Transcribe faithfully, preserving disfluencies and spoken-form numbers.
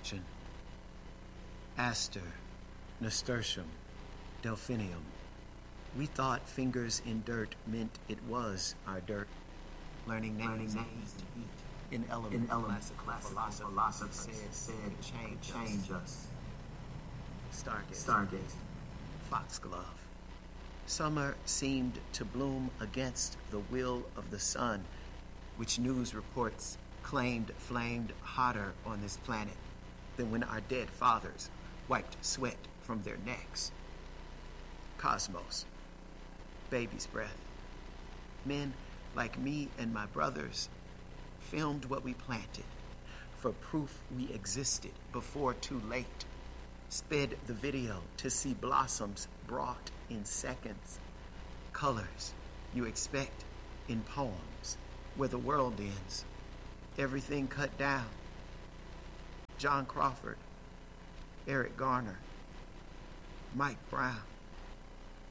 fortune. Aster, nasturtium, delphinium. We thought fingers in dirt meant it was our dirt. Learning names, Learning names to eat. in element, In elements, classical classical philosophers philosophers said, said, change, change us. Stargate, Stargate. foxglove. Summer seemed to bloom against the will of the sun, which news reports claimed flamed hotter on this planet than when our dead fathers wiped sweat from their necks. Cosmos, baby's breath. Men like me and my brothers filmed what we planted for proof we existed before too late. Sped the video to see blossoms brought in seconds. Colors you expect in poems where the world ends. Everything cut down. John Crawford, Eric Garner, Mike Brown.